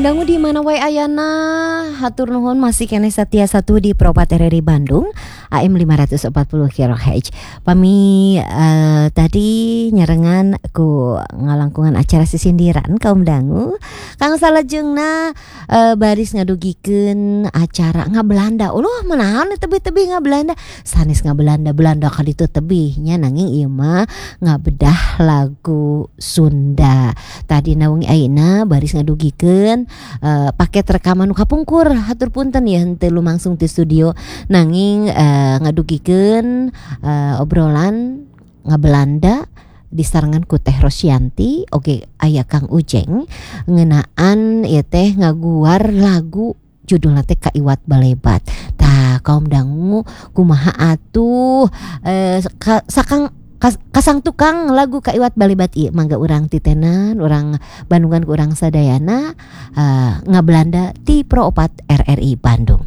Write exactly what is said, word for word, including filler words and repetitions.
Kaum dangu di mana wae ayana, hatur nuhun masih kene setia satu di Propat R R I Bandung A M lima ratus empat puluh kilohertz. Pami uh, tadi nyerengan ku ngalangkungan acara sisindiran kaum dangu. Kang salajengna uh, baris ngadugikeun acara ngabelanda. Ulah manaon tebih-tebih ngabelanda. Sanes ngabelanda Belanda kali itu tebihnya nanging ieu mah ngabedah lagu Sunda. Tadi naungi ayeuna baris ngadugikeun Uh, paket rekaman nu kapungkur hatur punten ya henteu lumangsung di studio nanging uh, ngadugikeun uh, obrolan ngabelanda disarengan ku Teh Rosyanti oge aya Kang Ujeng ngeunaan ieu teh ngaguar lagu judulna teh Kaiwat Balebat. Tah kaum dangu kumaha atuh uh, sakang Kas, kasang tukang lagu Kaiwat Balebat ieu mangga urang titenan urang Bandungan ku urang sadayana uh, ngabelanda ti Pro Opat R R I Bandung.